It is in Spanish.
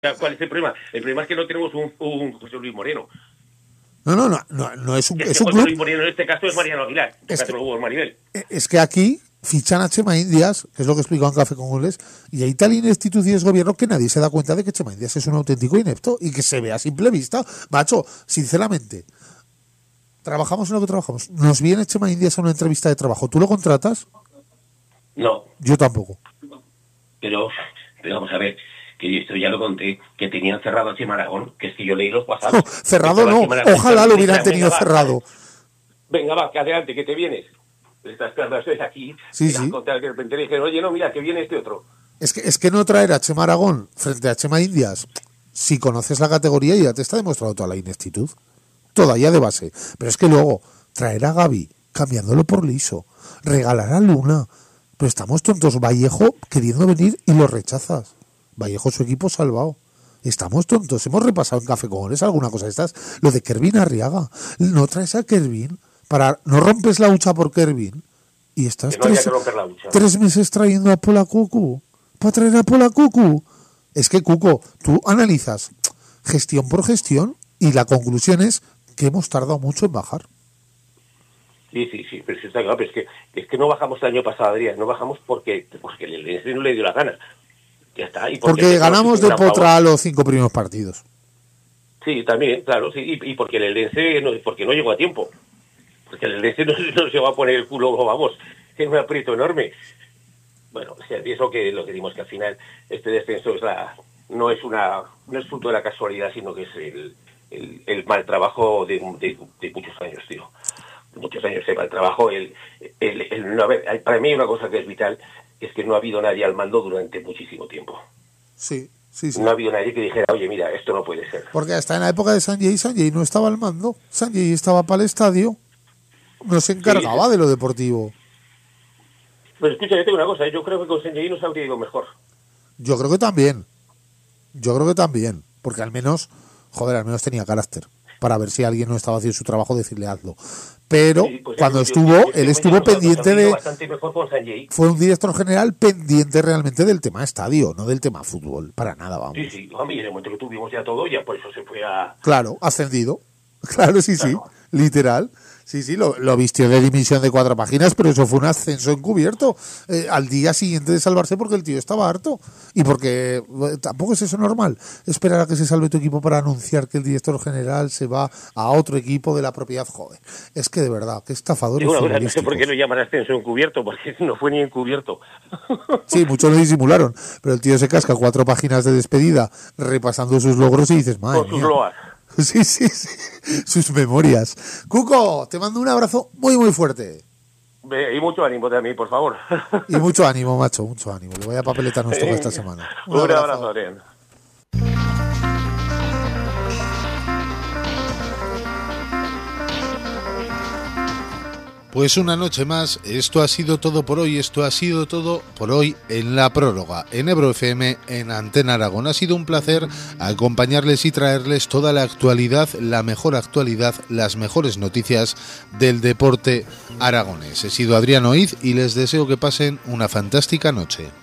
¿Cuál es el problema? El problema es que no tenemos un José Luis Moreno. No es un, Es es un José club. Luis Moreno en este caso es Mariano Aguilar. Es que aquí fichan a Chema Indias, que es lo que explicó en Café con Goles, y hay tal instituciones gobierno que nadie se da cuenta de que Chema Indias es un auténtico inepto y que se ve a simple vista. Macho, sinceramente, trabajamos en lo que trabajamos. Nos viene Chema Indias a una entrevista de trabajo. ¿Tú lo contratas? No. Yo tampoco. Pero vamos a ver, que esto ya lo conté, que tenían cerrado a Chema Aragón, que es que yo leí los WhatsApp. No, cerrado no, ojalá lo hubieran tenido cerrado. Venga, va, que adelante, que te vienes. Estás esperando a aquí. Sí. Contar que de repente le dijeron, oye, no, mira, que viene este otro. Es que no traer a Chema Aragón frente a Chema Indias, si conoces la categoría ya te está demostrado toda la ineptitud. Toda, ya de base. Pero es que luego, traer a Gavi, cambiándolo por liso, regalar a Luna. Pero estamos tontos. Vallejo queriendo venir y lo rechazas. Vallejo, su equipo salvado. Estamos tontos. Hemos repasado en Café con Goles alguna cosa de estas. Lo de Kervin Arriaga. No traes a Kervin no rompes la hucha por Kervin y estás no 3 meses trayendo a Pola Cucu para traer a Pola Cucu. Es que, Cuco, tú analizas gestión por gestión y la conclusión es que hemos tardado mucho en bajar. Sí, pero está claro, pero es que no bajamos el año pasado, Adrián, no bajamos porque el Eldense no le dio la gana. Ya está. Y porque ganamos de potra a los 5 primeros partidos. Sí, también, claro, sí, y porque el Eldense porque no llegó a tiempo. Porque el Eldense no se va a poner el culo, vamos, en un aprieto enorme. Bueno, o sea, eso que lo que dimos, que al final este descenso no es fruto de la casualidad, sino que es el mal trabajo de muchos años, tío. Muchos años de mal trabajo. Para mí hay una cosa que es vital, es que no ha habido nadie al mando durante muchísimo tiempo. Sí. No ha habido nadie que dijera, oye, mira, esto no puede ser. Porque hasta en la época de Sanjay no estaba al mando. Sanjay estaba para el estadio. No se encargaba de lo deportivo. Pues escucha, yo tengo una cosa, yo creo que con Sanjay nos habría ido mejor. Yo creo que también. Porque al menos tenía carácter. Para ver si alguien no estaba haciendo su trabajo, decirle hazlo. Pero pues cuando él estuvo pendiente de... Fue un director general pendiente realmente del tema estadio, no del tema fútbol. Para nada, vamos. Sí, y en el momento que tuvimos ya todo, ya por eso se fue a... Claro, ascendido. Claro, sí, literal. Sí, lo vistió de dimisión de 4 páginas, pero eso fue un ascenso encubierto al día siguiente de salvarse porque el tío estaba harto. Y porque tampoco es eso normal, esperar a que se salve tu equipo para anunciar que el director general se va a otro equipo de la propiedad. Joder, es que de verdad, qué estafadores. No sé por qué lo llaman ascenso encubierto, porque no fue ni encubierto. Sí, muchos lo disimularon, pero el tío se casca 4 páginas de despedida repasando sus logros y dices, madre mía. Con sus loas. Sí, sus memorias. Cuco, te mando un abrazo muy, muy fuerte. Y mucho ánimo también, por favor. Y mucho ánimo, macho, mucho ánimo. Que vaya papeleta nos toca esta semana. Un abrazo, Adrián. Pues una noche más, esto ha sido todo por hoy, en La Próloga, en Ebro FM, en Antena Aragón. Ha sido un placer acompañarles y traerles toda la actualidad, la mejor actualidad, las mejores noticias del deporte aragonés. He sido Adrián Oiz y les deseo que pasen una fantástica noche.